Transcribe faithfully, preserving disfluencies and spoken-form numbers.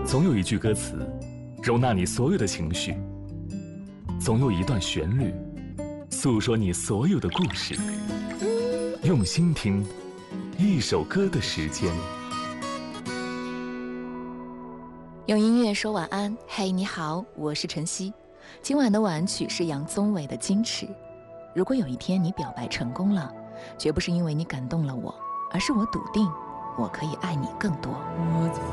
总有一句歌词，容纳你所有的情绪；总有一段旋律，诉说你所有的故事。用心听，一首歌的时间。 用音乐说晚安，嘿，你好，我是晨曦。今晚的晚曲是杨宗纬的《矜持》。如果有一天你表白成功了，绝不是因为你感动了我，而是我笃定我可以爱你更多。 我